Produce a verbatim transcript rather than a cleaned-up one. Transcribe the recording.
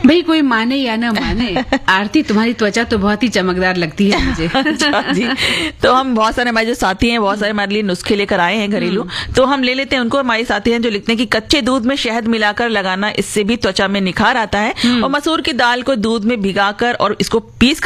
भाई कोई माने या ना माने, आरती तुम्हारी त्वचा तो बहुत ही चमकदार लगती है मुझे। अच्छा जी। तो हम बहुत सारे हमारे जो साथी हैं, बहुत सारे हमारे लिए नुस्खे लेकर आए हैं घरेलू, तो हम ले लेते हैं उनको। हमारे साथी हैं जो लिखते हैं कि कच्चे दूध में शहद मिलाकर लगाना, इससे भी त्वचा में निखार आता है। और मसूर की दाल को दूध में भिगाकर और इसको पीस